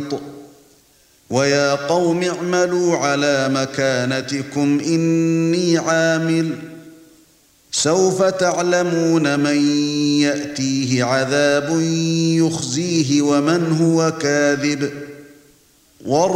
قسط ويا قوم اعملوا على مكانتكم إني عامل سوف تعلمون من يأتيه عذاب يخزيه ومن هو كاذب